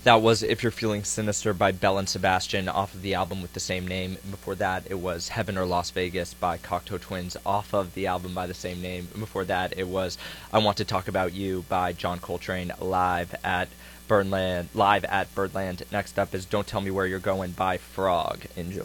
That was If You're Feeling Sinister by Belle and Sebastian off of the album with the same name. Before that, it was Heaven or Las Vegas by Cocteau Twins off of the album by the same name. Before that, it was I Want to Talk About You by John Coltrane live at Birdland. Next up is Don't Tell Me Where You're Going by Frog. Enjoy.